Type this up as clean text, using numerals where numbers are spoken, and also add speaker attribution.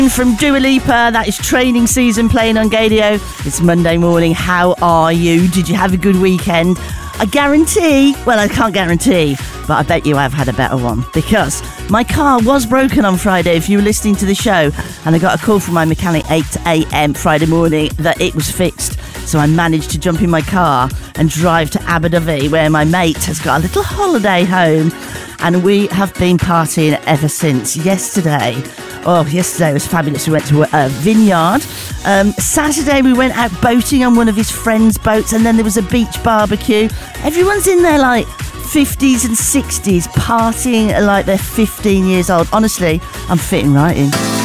Speaker 1: From Dua Lipa, that is Training Season playing on Gadio. It's Monday morning. How are you? Did you have a good weekend? I guarantee, well, I can't guarantee, but I bet you I've had a better one, because my car was broken on Friday, if you were listening to the show, and I got a call from my mechanic 8 a.m. Friday morning that it was fixed. So I managed to jump in my car and drive to Abu Dhabi, where my mate has got a little holiday home, and we have been partying ever since. Yesterday was fabulous. We went to a vineyard. Saturday we went out boating on one of his friend's boats, and then there was a beach barbecue. Everyone's in their 50s and 60s partying like they're 15 years old. Honestly, I'm fitting right in.